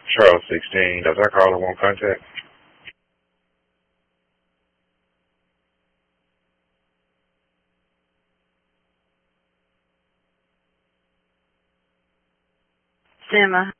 Charles 16. Does that caller want contact? Simma.